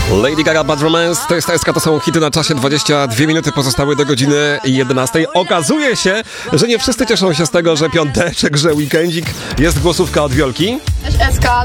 Lady Gaga, Bad Romance, to jest SK, to są hity na czasie, 22 minuty pozostały do godziny 11. Okazuje się, że nie wszyscy cieszą się z tego, że piąteczek, że weekendzik, jest głosówka od Wiolki. Cześć SK,